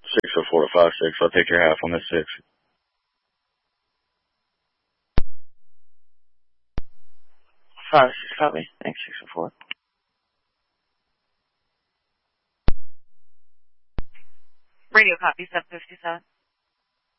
604 to 56. I'll take your half on this 6. 56, copy. Thanks, 604. Radio copy, 757.